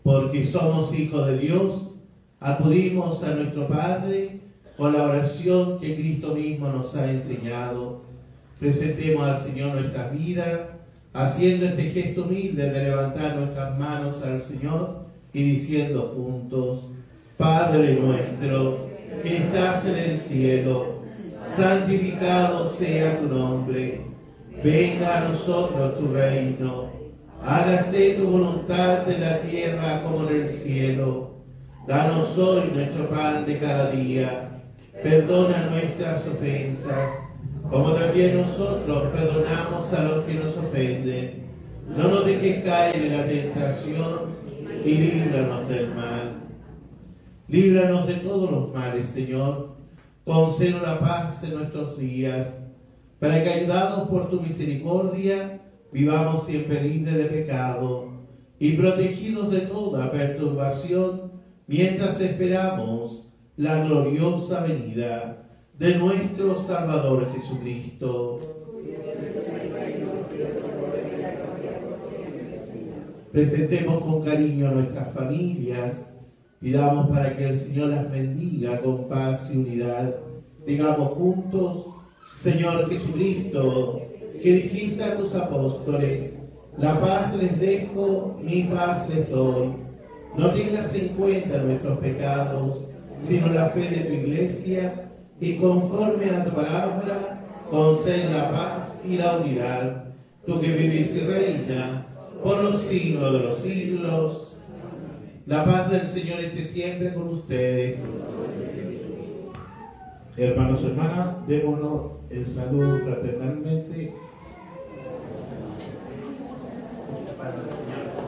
porque somos hijos de Dios, acudimos a nuestro Padre con la oración que Cristo mismo nos ha enseñado. Presentemos al Señor nuestras vidas, haciendo este gesto humilde de levantar nuestras manos al Señor y diciendo juntos: Padre nuestro, que estás en el cielo, santificado sea tu nombre. Venga a nosotros tu reino. Hágase tu voluntad en la tierra como en el cielo. Danos hoy nuestro pan de cada día. Perdona nuestras ofensas, como también nosotros perdonamos a los que nos ofenden. No nos dejes caer en la tentación y líbranos del mal. Líbranos de todos los males, Señor. Concédenos la paz en nuestros días, para que, ayudados por tu misericordia, vivamos siempre libres de pecado y protegidos de toda perturbación, mientras esperamos la gloriosa venida de nuestro Salvador Jesucristo. Presentemos con cariño a nuestras familias, pidamos para que el Señor las bendiga con paz y unidad. Digamos juntos: Señor Jesucristo, que dijiste a tus apóstoles: la paz les dejo, mi paz les doy. No tengas en cuenta nuestros pecados, sino la fe de tu Iglesia, y conforme a tu palabra, concede la paz y la unidad. Tú que vives y reinas por los siglos de los siglos. La paz del Señor esté siempre con ustedes. Hermanos y hermanas, démonos el saludo fraternalmente. Para el Señor.